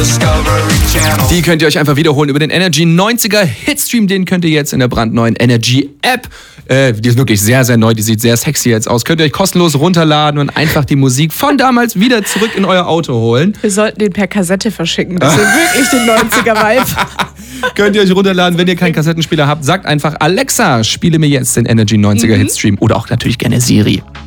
Discovery Channel. Die könnt ihr euch einfach wiederholen über den Energy 90er Hitstream. Den könnt ihr jetzt in der brandneuen Energy App. Die ist wirklich sehr, sehr neu. Die sieht sehr sexy jetzt aus. Könnt ihr euch kostenlos runterladen und einfach die Musik von damals wieder zurück in euer Auto holen. Wir sollten den per Kassette verschicken. Das ist wirklich den 90er-Vibe. Könnt ihr euch runterladen, wenn ihr keinen Kassettenspieler habt. Sagt einfach, Alexa, spiele mir jetzt den Energy 90er Hitstream. Oder auch natürlich gerne Siri.